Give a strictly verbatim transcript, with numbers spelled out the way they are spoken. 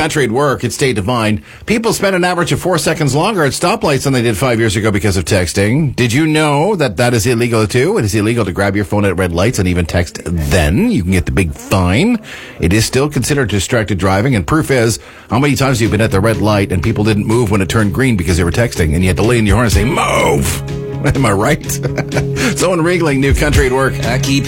country at work, it's State Divine. People spend an average of four seconds longer at stoplights than they did five years ago because of texting. Did you know that that is illegal too? It is illegal to grab your phone at red lights and even text then. You can get the big fine. It is still considered distracted driving, and proof is, how many times have you been at the red light and people didn't move when it turned green because they were texting, and you had to lay in your horn and say, move! Am I right? So in Riegling, New Country at Work. I keep